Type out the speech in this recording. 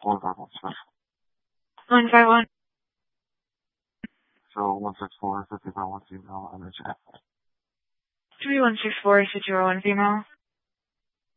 special. 151. 164, 55, female, MHF. 3164, 601 female.